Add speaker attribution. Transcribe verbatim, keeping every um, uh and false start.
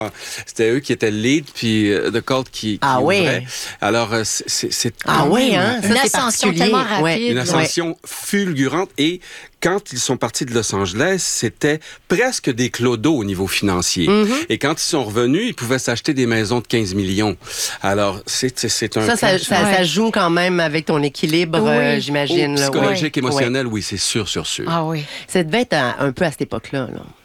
Speaker 1: C'était eux qui étaient le lead, puis euh, The Cult qui, qui
Speaker 2: Ah oui.
Speaker 1: ouvrait. Alors, euh, c'est, c'est
Speaker 2: Ah oui, hein?
Speaker 3: Une
Speaker 2: Ça, c'est
Speaker 3: ascension
Speaker 2: particulier.
Speaker 3: tellement rapide.
Speaker 2: Ouais.
Speaker 1: une ascension fulgurante. Et quand ils sont partis de Los Angeles, c'était presque des clodos au niveau financier.
Speaker 2: Mm-hmm.
Speaker 1: Et quand ils sont revenus, ils pouvaient s'acheter des maisons de quinze millions. Alors, c'est, c'est, c'est un...
Speaker 2: Ça, ça,
Speaker 1: plan-
Speaker 2: ça,
Speaker 3: Ouais.
Speaker 2: ça joue quand même avec ton équilibre,
Speaker 3: Oui.
Speaker 2: euh,
Speaker 1: Oh,
Speaker 2: j'imagine. là, ouais.
Speaker 1: psychologique,
Speaker 2: Ouais.
Speaker 1: émotionnel, oui, c'est sûr, sûr, sûr.
Speaker 3: Ah oui.
Speaker 2: Ça devait être un, un peu à cette époque-là. Là.